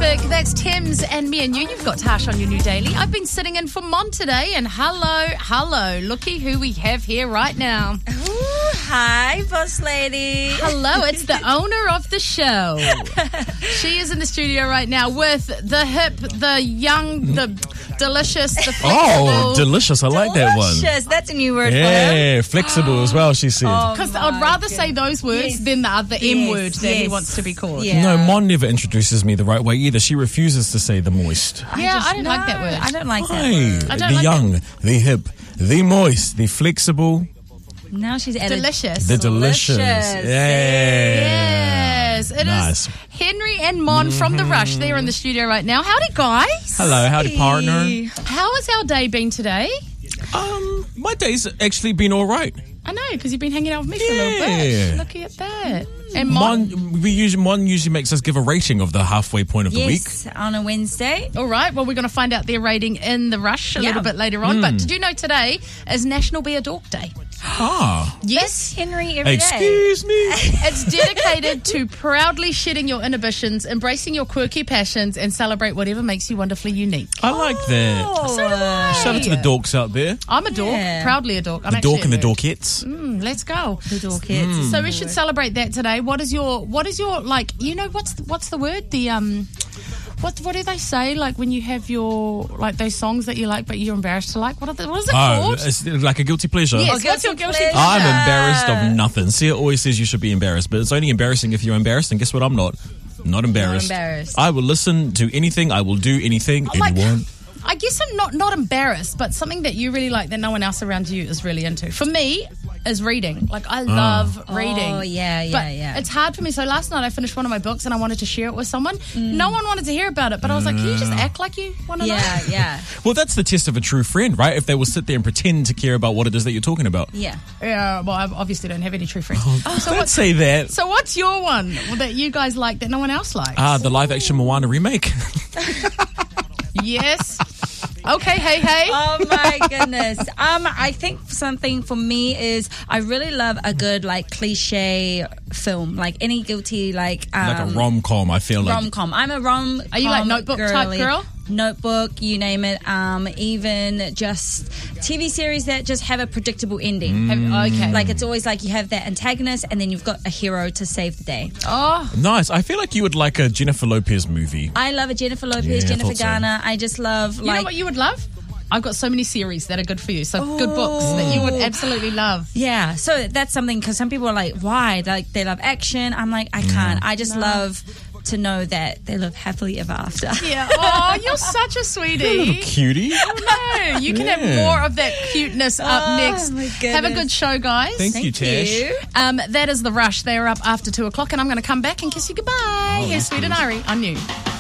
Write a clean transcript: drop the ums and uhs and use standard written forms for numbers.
Traffic. That's Thames and me and you. You've got Tash on your new daily. I've been sitting in for Mon today, and hello. Looky who we have here right now. Ooh, hi, boss lady. Hello, it's the owner of the show. She is in the studio right now with the hip, the young, the delicious, the flexible. Oh, delicious. I like that one. Delicious. That's a new word for him. Yeah, flexible as well, she said. Because I'd rather say those words than the other M word that he wants to be called. Yeah. No, Mon never introduces me the right way either. She refuses to say the moist. I don't like that word. I don't like that Hey, word. I don't the like young, the hip, the moist, the flexible, Now she's added Delicious. the delicious. Delicious. Yes, it Nice. is Henry and Mon from The Rush. They're in the studio right now. Howdy, guys. Hello, howdy, partner. How has our day been today? My day's actually been all right. I know, because you've been hanging out with me for a little bit. Yeah. Looking at that. And Mon. Mon usually makes us give a rating of the halfway point of the week. Yes, on a Wednesday. All right, well, we're going to find out their rating in The Rush a little bit later on. But did you know today is National Be a Dork Day? Ah, Yes. Henry every day. excuse me. It's dedicated to proudly shedding your inhibitions, embracing your quirky passions, and celebrate whatever makes you wonderfully unique. I like that. Oh, Shout out to the dorks out there. I'm a dork, Yeah. proudly a dork. I'm The actually dork and the a nerd. dorkettes. Let's go. the door kids. So we should celebrate that today. What is your like? You know what's the word? The what do they say? Like when you have your like those songs that you like but you're embarrassed to like. What is it called? It's like a guilty pleasure. Yes. Oh, What's your guilty pleasure. pleasure? I'm embarrassed of nothing. See, it always says you should be embarrassed, but it's only embarrassing if you're embarrassed, and guess what? I'm not. Not embarrassed. Not embarrassed. I will listen to anything. I will do anything. Like, Anyone. I guess I'm not embarrassed, but something that you really like that no one else around you is really into. For me, is reading. Like, I love reading. Oh, yeah. But it's hard for me. So last night I finished one of my books and I wanted to share it with someone. No one wanted to hear about it, but I was like, can you just act like you want to know? Yeah. Well, that's the test of a true friend, right? If they will sit there and pretend to care about what it is that you're talking about. Yeah. Yeah, well, I obviously don't have any true friends. Don't say that. So what's your one that you guys like that no one else likes? The live-action Moana remake. Yes. Okay, hey. Oh my goodness. I think something for me is I really love a good like cliche film, like any guilty like Like a rom-com, I feel like. rom-com. I'm a rom. Are you like Notebook type girl? Notebook, you name it. Even just TV series that just have a predictable ending. Okay. Like it's always like you have that antagonist and then you've got a hero to save the day. Oh, Nice. I feel like you would like a Jennifer Lopez movie. I love a Jennifer Lopez, Yeah, I Jennifer thought so. Garner. I just love you know what you would love? I've got so many series that are good for you. So good books that you would absolutely love. Yeah, so that's something because some people are like, why? Like they love action. I'm like, I can't. I just love to know that they live happily ever after. Yeah. Oh, you're such a sweetie. Cutie. No, you can have more of that cuteness up next. my Have a goodness. good show, guys. Thank you, Tash. you. That is The Rush. They are up after 2 o'clock, and I'm going to come back and kiss you goodbye. Here's Sweet and Ari on You.